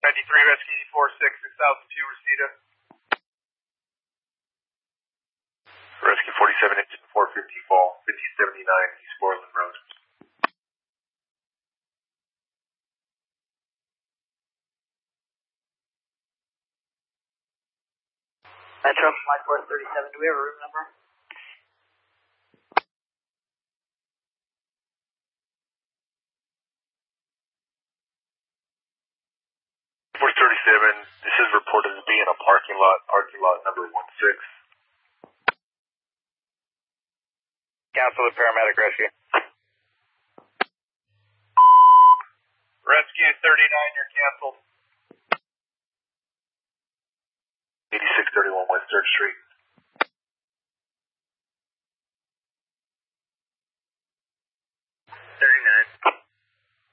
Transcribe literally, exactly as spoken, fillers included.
ninety-three, Rescue four six, six thousand two, Reseda. Rescue forty-seven, engine four fifty, fall, fifty seventy-nine, East Borland Road. Metro, Flight four thirty-seven, do we have a room number? four thirty-seven, this is reported to be in a parking lot, parking lot number one six. Cancel the paramedic rescue. Rescue thirty-nine, you're canceled.